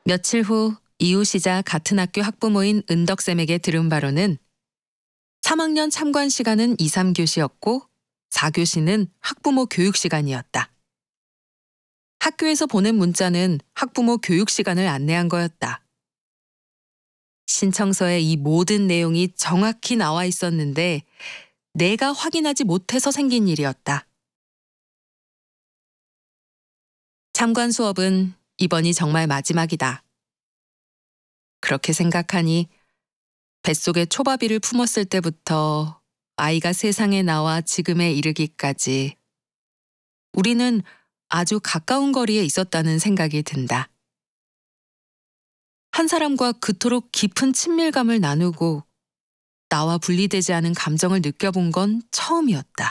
며칠 후 이웃이자 같은 학교 학부모인 은덕쌤에게 들은 바로는 3학년 참관 시간은 2, 3교시였고 4교시는 학부모 교육 시간이었다. 학교에서 보낸 문자는 학부모 교육 시간을 안내한 거였다. 신청서에 이 모든 내용이 정확히 나와 있었는데 내가 확인하지 못해서 생긴 일이었다. 참관 수업은 이번이 정말 마지막이다. 그렇게 생각하니 뱃속에 초바비를 품었을 때부터 아이가 세상에 나와 지금에 이르기까지 우리는 아주 가까운 거리에 있었다는 생각이 든다. 한 사람과 그토록 깊은 친밀감을 나누고 나와 분리되지 않은 감정을 느껴본 건 처음이었다.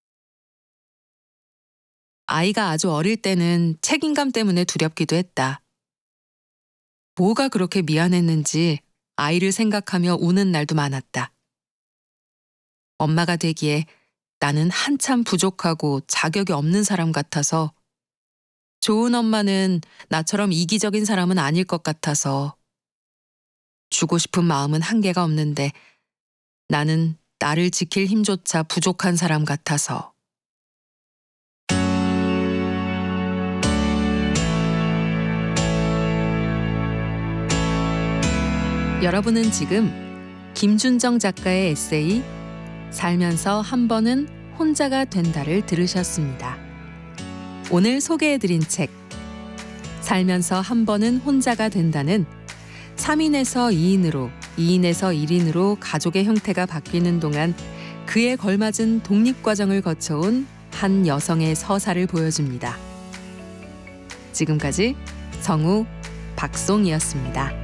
아이가 아주 어릴 때는 책임감 때문에 두렵기도 했다. 뭐가 그렇게 미안했는지 아이를 생각하며 우는 날도 많았다. 엄마가 되기에 나는 한참 부족하고 자격이 없는 사람 같아서, 좋은 엄마는 나처럼 이기적인 사람은 아닐 것 같아서, 주고 싶은 마음은 한계가 없는데 나는 나를 지킬 힘조차 부족한 사람 같아서. 여러분은 지금 김준정 작가의 에세이 살면서 한 번은 혼자가 된다를 들으셨습니다. 오늘 소개해드린 책 살면서 한 번은 혼자가 된다는 3인에서 2인으로, 2인에서 1인으로 가족의 형태가 바뀌는 동안 그에 걸맞은 독립과정을 거쳐온 한 여성의 서사를 보여줍니다. 지금까지 성우 박송이었습니다.